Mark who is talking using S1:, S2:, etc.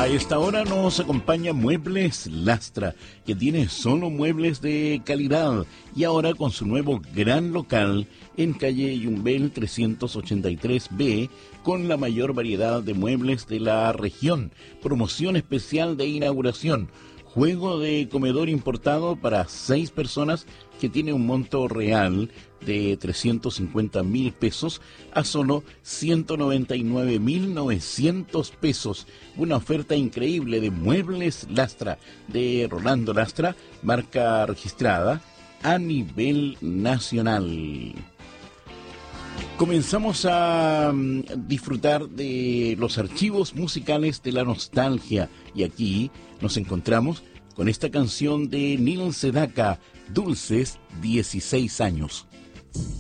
S1: A esta hora nos acompaña Muebles Lastra, que tiene solo muebles de calidad y ahora con su nuevo gran local en calle Yumbel 383B con la mayor variedad de muebles de la región. Promoción especial de inauguración. Juego de comedor importado para 6 personas que tiene un monto real de 350.000 pesos a solo 199.900 pesos. Una oferta increíble de Muebles Lastra, de Rolando Lastra, marca registrada a nivel nacional. Comenzamos a disfrutar de los archivos musicales de la nostalgia y aquí nos encontramos con esta canción de Neil Sedaka, Dulces 16 años.